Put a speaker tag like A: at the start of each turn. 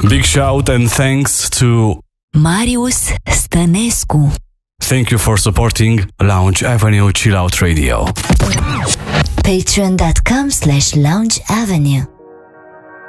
A: Big shout and thanks to
B: Marius Stănescu.
A: Thank you for supporting Lounge Avenue Chill Out Radio.
B: Patreon.com/Lounge Avenue.